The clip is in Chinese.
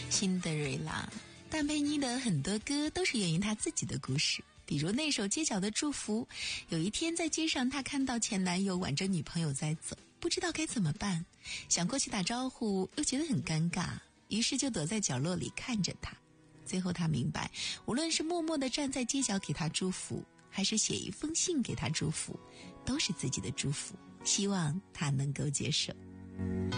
辛德瑞拉。戴佩妮的很多歌都是源于她自己的故事，比如那首《街角的祝福》。有一天在街上，她看到前男友挽着女朋友在走，不知道该怎么办，想过去打招呼，又觉得很尴尬，于是就躲在角落里看着他。最后她明白，无论是默默地站在街角给他祝福，还是写一封信给他祝福，都是自己的祝福，希望他能够接受。